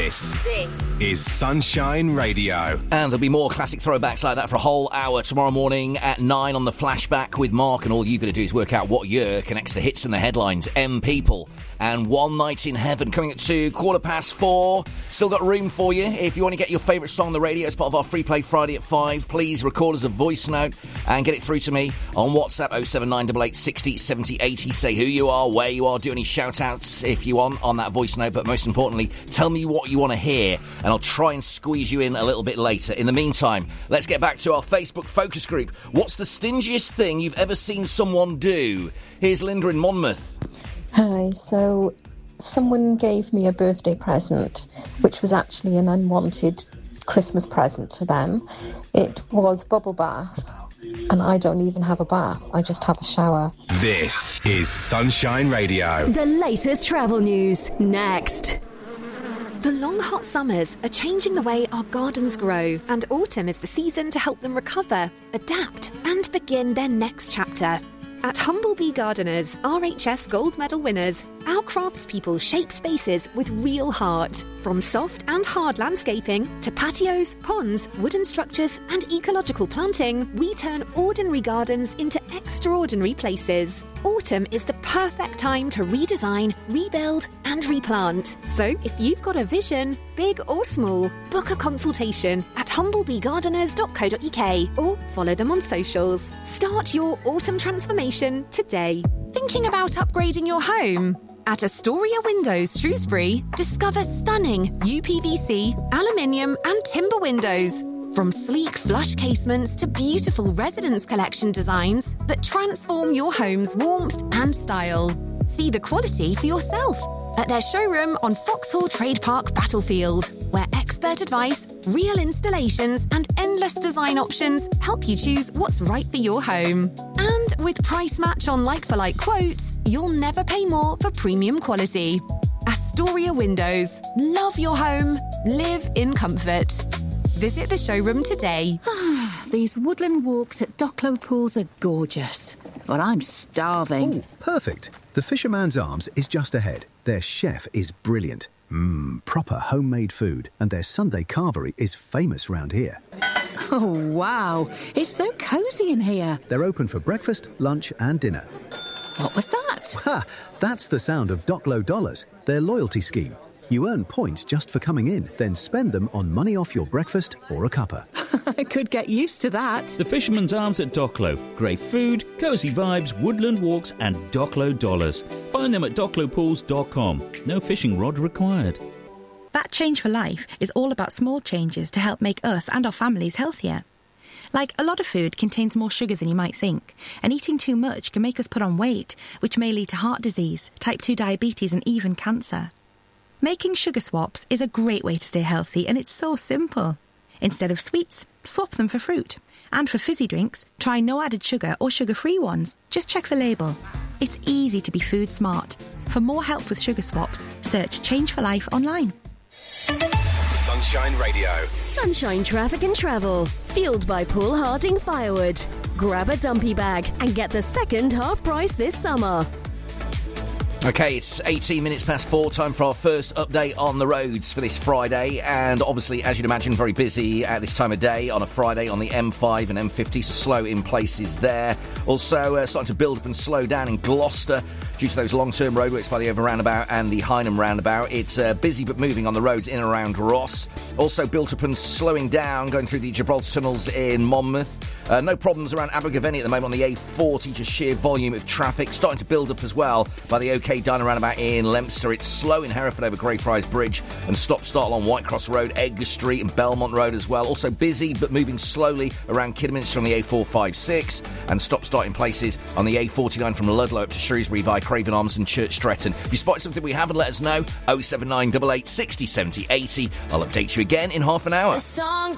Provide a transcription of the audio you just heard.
This is Sunshine Radio. And there'll be more classic throwbacks like that for a whole hour tomorrow morning at 9 on the Flashback with Mark. And all you've got to do is work out what year connects the hits and the headlines. M People and One Night in Heaven coming at 4:15. Still got room for you. If you want to get your favourite song on the radio as part of our Free Play Friday at 5, please record as a voice note and get it through to me on WhatsApp 07988 60 70 80. Say who you are, where you are, do any shout-outs if you want on that voice note. But most importantly, tell me what you want to hear and I'll try and squeeze you in a little bit later. In the meantime, let's get back to our Facebook focus group. What's the stingiest thing you've ever seen someone do? Here's Linda in Monmouth. Hi, so someone gave me a birthday present, which was actually an unwanted Christmas present to them. It was bubble bath, and I don't even have a bath, I just have a shower. This is Sunshine Radio. The latest travel news, next. The long hot summers are changing the way our gardens grow, and autumn is the season to help them recover, adapt, and begin their next chapter. At Humblebee Gardeners, RHS Gold Medal winners, our craftspeople shape spaces with real heart. From soft and hard landscaping to patios, ponds, wooden structures and ecological planting, we turn ordinary gardens into extraordinary places. Autumn is the perfect time to redesign, rebuild and replant. So if you've got a vision, big or small, book a consultation at humblebeegardeners.co.uk or follow them on socials. Start your autumn transformation today. Thinking about upgrading your home? At Astoria Windows Shrewsbury, discover stunning UPVC, aluminium and timber windows. From sleek flush casements to beautiful residence collection designs that transform your home's warmth and style. See the quality for yourself at their showroom on Foxhall Trade Park Battlefield, where expert advice, real installations and endless design options help you choose what's right for your home. And with price match on like-for-like quotes, you'll never pay more for premium quality. Astoria Windows. Love your home. Live in comfort. Visit the showroom today. These woodland walks at Docklow Pools are gorgeous, but I'm starving. Oh, perfect. The Fisherman's Arms is just ahead. Their chef is brilliant. Proper homemade food, and their Sunday carvery is famous round here. Oh, wow. It's so cosy in here. They're open for breakfast, lunch and dinner. What was that? Ha! That's the sound of Docklow Dollars, their loyalty scheme. You earn points just for coming in, then spend them on money off your breakfast or a cuppa. I could get used to that. The Fisherman's Arms at Docklow. Great food, cosy vibes, woodland walks and Docklow dollars. Find them at docklowpools.com. No fishing rod required. That Change for Life is all about small changes to help make us and our families healthier. Like, a lot of food contains more sugar than you might think, and eating too much can make us put on weight, which may lead to heart disease, type 2 diabetes and even cancer. Making sugar swaps is a great way to stay healthy, and it's so simple. Instead of sweets, swap them for fruit. And for fizzy drinks, try no added sugar or sugar-free ones. Just check the label. It's easy to be food smart. For more help with sugar swaps, search Change for Life online. Sunshine Radio. Sunshine Traffic and Travel. Fueled by Paul Harding Firewood. Grab a dumpy bag and get the second half price this summer. Okay, it's 18 minutes past 4, time for our first update on the roads for this Friday, and obviously, as you'd imagine, very busy at this time of day on a Friday on the M5 and M50, so slow in places there. Also, starting to build up and slow down in Gloucester due to those long-term roadworks by the Over Roundabout and the Hynham Roundabout. It's busy but moving on the roads in and around Ross. Also built up and slowing down going through the Gibraltar tunnels in Monmouth. No problems around Abergavenny at the moment on the A40, just sheer volume of traffic. Starting to build up as well by the OK Diner roundabout in Leominster. It's slow in Hereford over Greyfriars Bridge and stop-start along Whitecross Road, Edgar Street and Belmont Road as well. Also busy but moving slowly around Kidderminster on the A456 and stop-start in places on the A49 from Ludlow up to Shrewsbury via Craven Arms and Church Stretton. If you spotted something we haven't, let us know. 07988 60 70 80. I'll update you again in half an hour. The songs